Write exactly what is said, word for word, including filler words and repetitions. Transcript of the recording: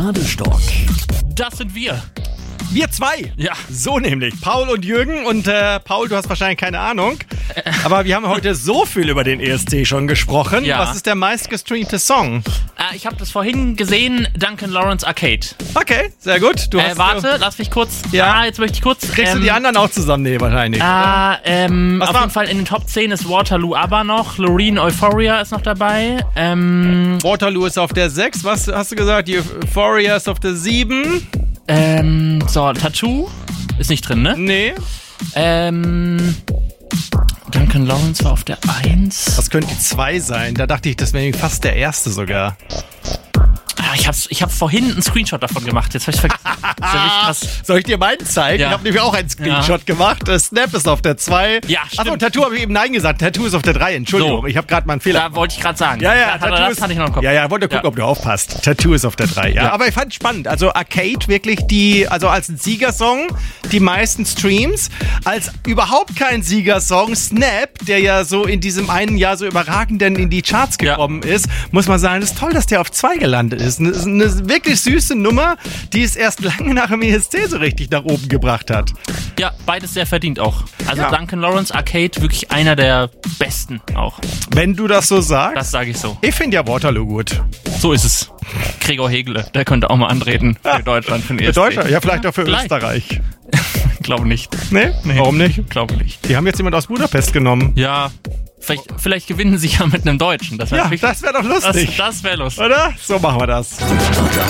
Adelstock. Das sind wir. Wir zwei. Ja. So nämlich. Paul und Jürgen. Und äh, Paul, du hast wahrscheinlich keine Ahnung. Aber wir haben heute so viel über den E S C schon gesprochen. Ja. Was ist der meistgestreamte Song? Äh, ich habe das vorhin gesehen, Duncan Lawrence Arcade. Okay, sehr gut. Du Äh, hast, warte, lass mich kurz. Ja. Ah, jetzt möchte ich kurz. Kriegst ähm, du die anderen auch zusammen? Nee, wahrscheinlich. Ah, ähm, Was auf war- jeden Fall in den Top zehn ist Waterloo aber noch. Loreen Euphoria ist noch dabei. Ähm, Waterloo ist auf der sechs. Was hast du gesagt? Die Euphoria ist auf der sieben. ähm, so, Tattoo ist nicht drin, ne? Nee. Ähm, Duncan Lawrence war auf der eins. Das könnte die zwei sein. Da dachte ich, das wäre fast der erste sogar. Ah, ich hab's, ich hab vorhin einen Screenshot davon gemacht. Jetzt hab ich's vergessen. Das ist ja wirklich krass. Soll ich dir meinen zeigen? Ja. Ich habe nämlich auch einen Screenshot gemacht. Äh, Snap ist auf der zwei. Ja, Achso, stimmt. Tattoo habe ich eben Nein gesagt. Tattoo ist auf der drei. Entschuldigung, So. ich habe gerade mal einen Fehler. Da wollte ich gerade sagen. Ja, ja, das, Tattoo das ist, hatte ich noch im Kopf. Ja, ja, wollte gucken, Ja. ob du aufpasst. Tattoo ist auf der drei, ja. Ja. Aber ich fand spannend. Also Arcade wirklich die, also als ein Siegersong die meisten Streams. Als überhaupt kein Siegersong Snap, der ja so in diesem einen Jahr so überragend denn in die Charts Ja. gekommen ist, muss man sagen, es ist toll, dass der auf zwei gelandet ist. Eine, eine wirklich süße Nummer, die es erst lange nach dem E S C so richtig nach oben gebracht hat. Ja, beides sehr verdient auch. Also Ja. Duncan Lawrence Arcade wirklich einer der besten auch. Wenn du das so sagst. Das sage ich so. Ich finde ja Waterloo gut. So ist es. Gregor Hegele, der könnte auch mal antreten für Deutschland, für den E Für S C. Deutschland? Ja, vielleicht auch für Vielleicht. Österreich. Glaube nicht. Nee? Nee. Warum nicht? Glaube nicht. Die haben jetzt jemand aus Budapest genommen. Ja, vielleicht, vielleicht gewinnen sie ja mit einem Deutschen. Das wäre Ja, das wäre doch das, lustig. das wäre lustig. Oder? So machen wir das.